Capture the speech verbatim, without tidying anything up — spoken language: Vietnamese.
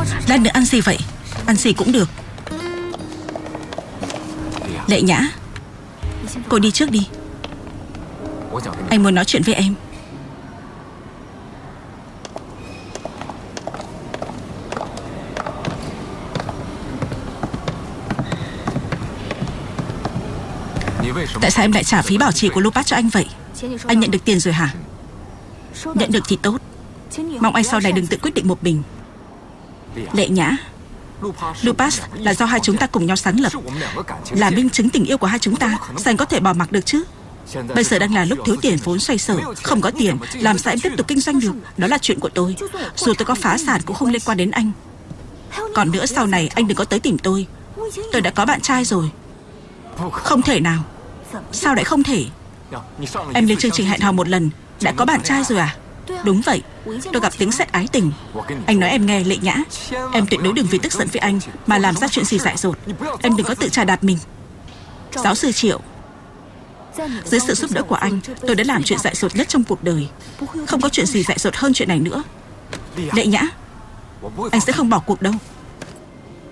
Lát nữa ăn gì vậy? Ăn gì cũng được. Lệ Nhã, cô đi trước đi. Anh muốn nói chuyện với em. Tại sao em lại trả phí bảo trì của Lupas cho anh vậy? Anh nhận được tiền rồi hả? Nhận được thì tốt. Mong anh sau này đừng tự quyết định một mình. Lệ Nhã, Lupas là do hai chúng ta cùng nhau sáng lập, là minh chứng tình yêu của hai chúng ta. Sao anh có thể bỏ mặc được chứ? Bây giờ đang là lúc thiếu tiền vốn xoay sở. Không có tiền, làm sao em tiếp tục kinh doanh được? Đó là chuyện của tôi. Dù tôi có phá sản cũng không liên quan đến anh. Còn nữa, sau này anh đừng có tới tìm tôi. Tôi đã có bạn trai rồi. Không thể nào. Sao lại không thể? Em lên chương trình hẹn hò một lần đã có bạn trai rồi à? Đúng vậy, tôi gặp tiếng sét ái tình. Anh nói em nghe, Lệ Nhã, em tuyệt đối đừng vì tức giận với anh mà làm ra chuyện gì dại dột. Em đừng có tự trà đạp mình. Giáo sư Triệu, dưới sự giúp đỡ của anh, tôi đã làm chuyện dại dột nhất trong cuộc đời. Không có chuyện gì dại dột hơn chuyện này nữa. Lệ Nhã, anh sẽ không bỏ cuộc đâu.